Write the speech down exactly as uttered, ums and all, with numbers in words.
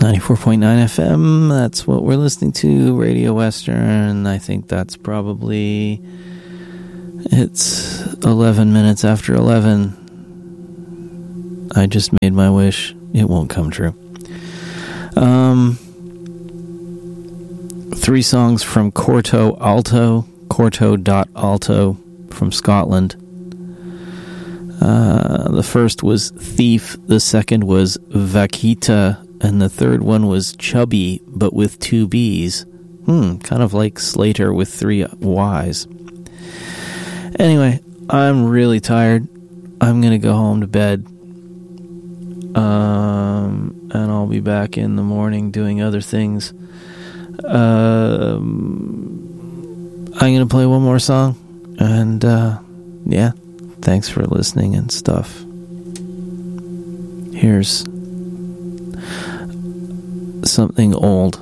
ninety-four point nine F M, that's what we're listening to, Radio Western. I think that's probably, it's eleven minutes after eleven. I just made my wish. It won't come true. Um, three songs from Corto Alto, corto dot alto from Scotland. Uh, the first was Thief, the second was Vaquita, and the third one was Chubby, but with two B's. Hmm, kind of like Slater with three Y's. Anyway, I'm really tired. I'm going to go home to bed. Um, and I'll be back in the morning doing other things. Um, I'm going to play one more song. And, uh, yeah, thanks for listening and stuff. Here's something old